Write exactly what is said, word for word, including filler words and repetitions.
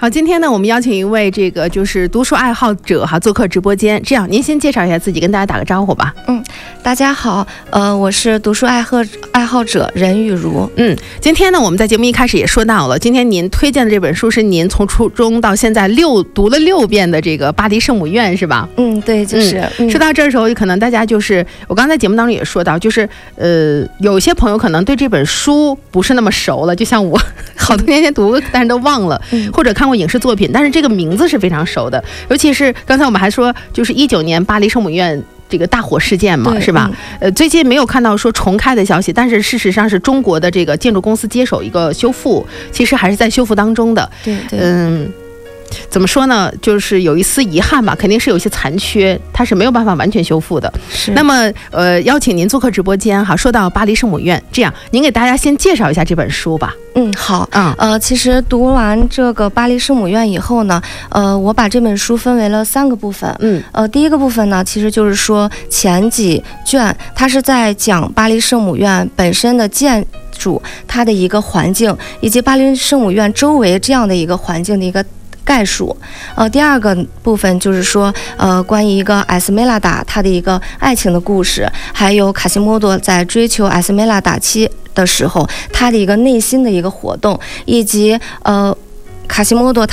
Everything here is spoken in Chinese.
好，今天呢，我们邀请一位这个就是读书爱好者哈做客直播间。这样，您先介绍一下自己，跟大家打个招呼吧。 嗯，大家好，呃，我是读书爱好爱好者任玉茹。 嗯，今天呢，我们在节目一开始也说到了，今天您推荐的这本书是您从初中到现在六读了六遍的这个《巴黎圣母院》，是吧？ 嗯，对，就是。 嗯、说到这儿的时候，可能大家就是我刚才节目当中也说到，就是呃，有些朋友可能对这本书不是那么熟了，就像我好多年前读，但是都忘了，嗯、或者看过影视作品，但是这个名字是非常熟的。尤其是刚才我们还说，就是一九年巴黎圣母院这个大火事件嘛，是吧？嗯、呃，最近没有看到说重开的消息，但是事实上是中国的这个建筑公司接手一个修复，其实还是在修复当中的。 对对， 嗯。怎么说呢，就是有一丝遗憾吧，肯定是有些残缺，它是没有办法完全修复的。 是。 那么呃，邀请您做客直播间哈，说到巴黎圣母院，这样您给大家先介绍一下这本书吧。 嗯，好。 嗯， 呃，其实读完这个巴黎圣母院以后呢，呃，我把这本书分为了三个部分。 嗯， 呃，第一个部分呢，其实就是说前几卷它是在讲巴黎圣母院本身的建筑，它的一个环境，以及巴黎圣母院周围这样的一个环境的一个概述。呃，第二个部分就是说，呃，关于一个艾斯梅拉达她的一个爱情的故事，还有卡西莫多在追求艾斯梅拉达妻的时候，他的一个内心的一个活动，以及呃。卡西莫多他